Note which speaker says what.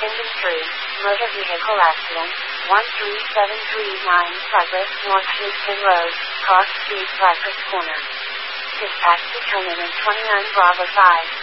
Speaker 1: Industry, motor vehicle accident, 13739 Cypress North Houston Road, cross street Cypress Corner. Dispatch determinant 29 Bravo 5.